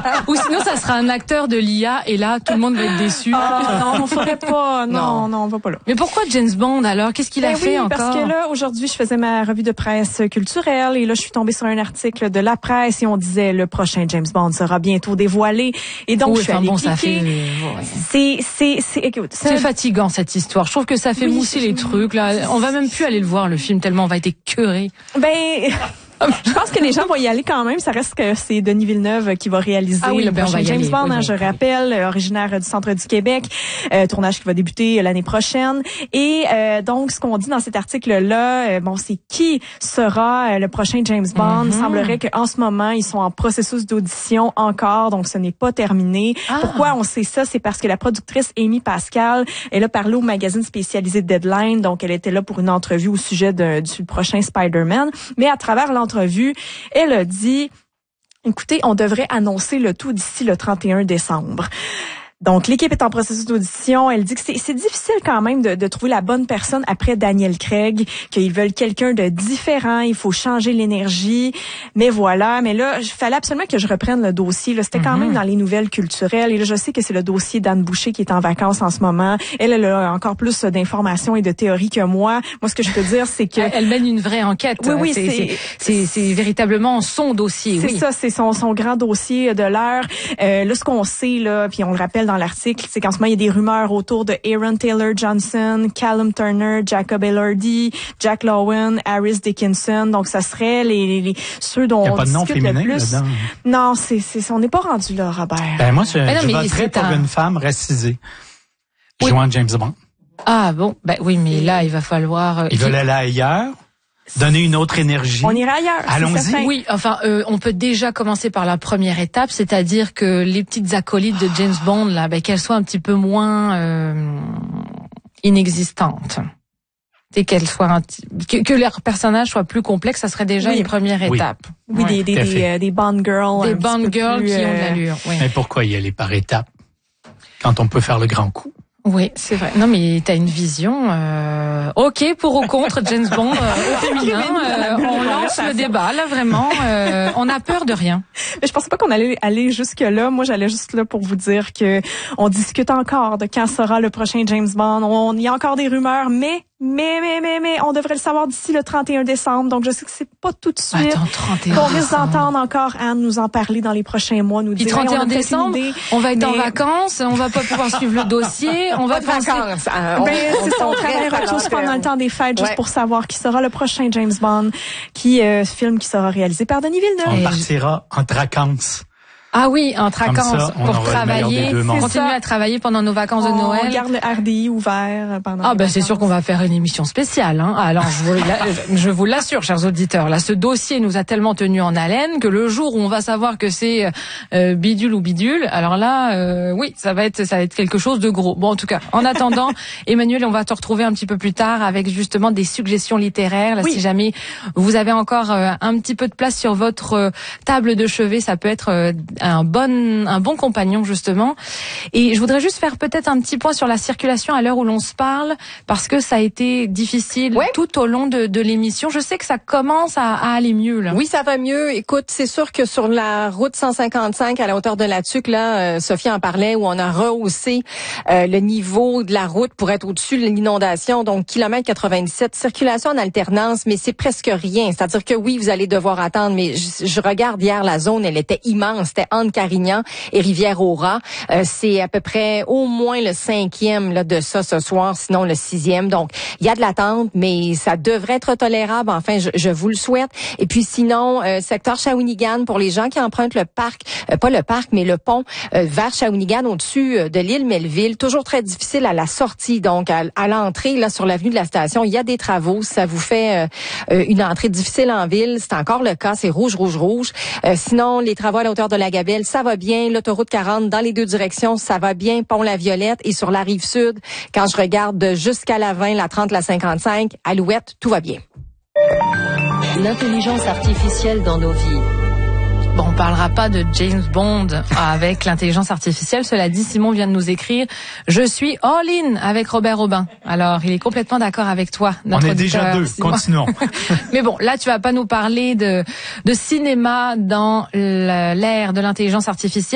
Ou sinon, ça sera un acteur de l'IA et là, tout le monde va être déçu. Non, on ferait pas. Non, on va pas là. Mais pourquoi James Bond alors? Qu'est-ce qu'il a fait encore? Parce que là, aujourd'hui, je faisais ma revue de presse culturelle et là, je suis tombée sur un article de La Presse et on disait le prochain James Bond sera bientôt dévoilé. Et donc, je suis allée cliquer. C'est fatigant cette histoire. Je trouve que ça fait mousser les trucs là. On va même plus aller le voir le film tellement on va être écœuré. Je pense que les gens vont y aller quand même. Ça reste que c'est Denis Villeneuve qui va réaliser le prochain James Bond. Je rappelle, originaire du centre du Québec, tournage qui va débuter l'année prochaine. Et donc, ce qu'on dit dans cet article-là, c'est qui sera le prochain James Bond. Il semblerait qu'en ce moment, ils sont en processus d'audition encore, donc ce n'est pas terminé. Pourquoi on sait ça? C'est parce que la productrice Amy Pascal, elle a parlé au magazine spécialisé Deadline, donc elle était là pour une entrevue au sujet du prochain Spider-Man. Mais à travers l'entrevue, elle a dit, écoutez, on devrait annoncer le tout d'ici le 31 décembre. Donc, l'équipe est en processus d'audition. Elle dit que c'est difficile quand même de trouver la bonne personne après Daniel Craig, qu'ils veulent quelqu'un de différent, il faut changer l'énergie. Mais voilà, mais là, il fallait absolument que je reprenne le dossier. Là, c'était quand même dans les nouvelles culturelles. Et là, je sais que c'est le dossier d'Anne Boucher qui est en vacances en ce moment. Elle a encore plus d'informations et de théories que moi. Moi, ce que je peux dire, c'est que... Elle mène une vraie enquête. Oui, c'est véritablement son dossier. C'est ça, c'est son grand dossier de l'heure. Là, ce qu'on sait, là, puis on le rappelle dans l'article, c'est qu'en ce moment, il y a des rumeurs autour de Aaron Taylor Johnson, Callum Turner, Jacob Elordi, Jack Lowen, Harris Dickinson. Donc, ça serait ceux dont on discute le plus. Là-dedans. Non, on n'est pas rendu là, Robert. Moi, je voterais pour une femme racisée jouant James Bond. Ah bon, oui, mais là, il va falloir... Ils veulent aller ailleurs. Donner une autre énergie. On ira ailleurs. Allons-y. Oui, enfin, on peut déjà commencer par la première étape, c'est-à-dire que les petites acolytes de James Bond, là, qu'elles soient un petit peu moins inexistantes. Et qu'elles soient que leurs personnages soient plus complexes, ça serait déjà une première étape. Oui, des Bond girls. Des Bond girls qui ont de l'allure. Oui. Mais pourquoi y aller par étapes quand on peut faire le grand coup? Oui, c'est vrai. Non, mais t'as une vision. OK, pour ou contre James Bond au féminin. On lance le débat là, vraiment. On a peur de rien. Mais je pensais pas qu'on allait aller jusque là. Moi, j'allais juste là pour vous dire que on discute encore de quand sera le prochain James Bond. Il y a encore des rumeurs, mais on devrait le savoir d'ici le 31 décembre. Donc, je sais que c'est pas tout de suite. Attends, 31 on risque d'entendre encore Anne nous en parler dans les prochains mois. Nous dire, 31 décembre, on va être en vacances, on va pas pouvoir suivre le dossier, on va penser... on travaillera tous pendant le temps des fêtes juste pour savoir qui sera le prochain James Bond, film qui sera réalisé par Denis Villeneuve. On partira en vacances. Ah oui, en vacances pour travailler, continuer à travailler pendant nos vacances de Noël. On garde le RDI ouvert pendant. C'est sûr qu'on va faire une émission spéciale. Alors je vous l'assure, chers auditeurs, là, ce dossier nous a tellement tenu en haleine que le jour où on va savoir que c'est bidule ou bidule, alors là, oui, ça va être quelque chose de gros. Bon, en tout cas, en attendant, Emmanuel, on va te retrouver un petit peu plus tard avec justement des suggestions littéraires. Là, si jamais vous avez encore un petit peu de place sur votre table de chevet, ça peut être un bon compagnon justement. Et je voudrais juste faire peut-être un petit point sur la circulation à l'heure où l'on se parle, parce que ça a été difficile tout au long de l'émission. Je sais que ça commence à aller mieux là. Oui, ça va mieux. Écoute, c'est sûr que sur la route 155 à la hauteur de la Tuque, là, Sophie en parlait, où on a rehaussé le niveau de la route pour être au-dessus de l'inondation. Donc, kilomètre 97, circulation en alternance, mais c'est presque rien. C'est-à-dire que oui, vous allez devoir attendre, mais je regarde hier la zone, elle était immense. C'était entre Carignan et Rivière-au-Rat. C'est à peu près au moins le 5e là, de ça ce soir, sinon le 6e. Donc, il y a de l'attente, mais ça devrait être tolérable. Enfin, je vous le souhaite. Et puis sinon, secteur Shawinigan, pour les gens qui empruntent le parc, pas le parc, mais le pont vers Shawinigan, au-dessus de l'île Melville, toujours très difficile à la sortie. Donc, à l'entrée, là, sur l'avenue de la station, il y a des travaux. Ça vous fait une entrée difficile en ville. C'est encore le cas. C'est rouge. Sinon, les travaux à la hauteur de la Gabelle, ça va bien. L'autoroute 40 dans les deux directions, ça va bien. Pont-la-Violette et sur la rive sud, quand je regarde jusqu'à la 20, la 30, la 55, Alouette, tout va bien. L'intelligence artificielle dans nos vies. Bon, on parlera pas de James Bond avec l'intelligence artificielle. Cela dit, Simon vient de nous écrire « Je suis all-in avec Robert Robin ». Alors, il est complètement d'accord avec toi. On est déjà deux, Simon. Continuons. Mais bon, là, tu vas pas nous parler de cinéma dans l'ère de l'intelligence artificielle.